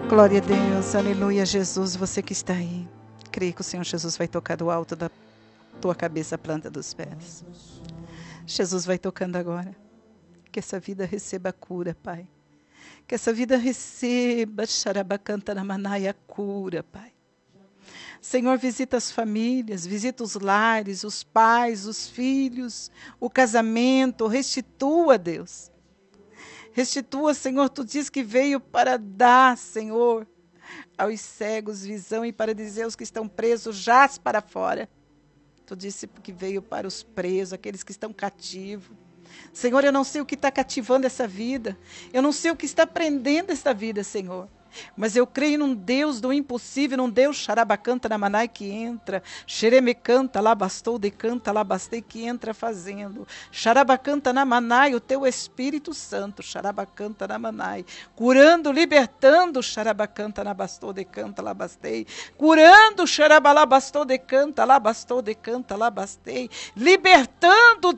Glória a Deus, aleluia, Jesus, você que está aí. Creio que o Senhor Jesus vai tocar do alto da tua cabeça a planta dos pés. Jesus vai tocando agora. Que essa vida receba cura, Pai. Que essa vida receba, xarabacanta na manaia, cura, Pai. Senhor, visita as famílias, visita os lares, os pais, os filhos, o casamento, restitua, Deus. Restitua, Senhor, tu diz que veio para dar, Senhor, aos cegos visão e para dizer aos que estão presos, jaz para fora. Tu disse que veio para os presos, aqueles que estão cativos. Senhor, eu não sei o que está cativando essa vida. Eu não sei o que está prendendo essa vida, Senhor. Mas eu creio num Deus do impossível, num Deus xarabacanta na manai que entra, xeremecanta lá bastou, decanta lá bastei que entra fazendo, xarabacanta na manai o teu Espírito Santo, xarabacanta na manai, curando, libertando, xarabacanta na bastou, decanta lá bastei, curando, xarabalá bastou, decanta lá bastei, libertando,